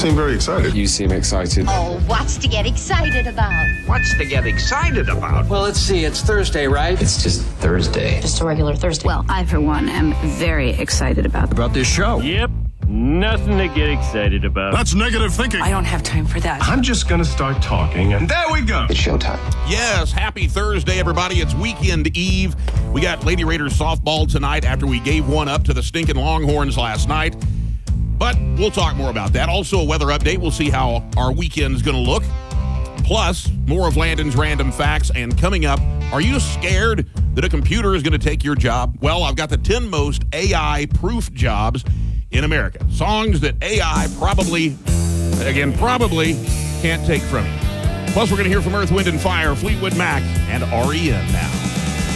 seem very excited. You seem excited. Oh, what's to get excited about? What's to get excited about? Well, let's see. It's Thursday, right? It's just Thursday. Just a regular Thursday. Well, I, for one, am very excited about This show. Yep, nothing to get excited about. That's negative thinking. I don't have time for that. I'm just going to start talking, and there we go. It's showtime. Yes, happy Thursday, everybody. It's weekend eve. We got Lady Raiders softball tonight after we gave one up to the stinking Longhorns last night. But we'll talk more about that. Also, a weather update. We'll see how our weekend's going to look. Plus, more of Landon's random facts. And coming up, are you scared that a computer is going to take your job? Well, I've got the 10 most AI-proof jobs in America. Songs that AI probably can't take from you. Plus, we're going to hear from Earth, Wind, and Fire, Fleetwood Mac, and REM now.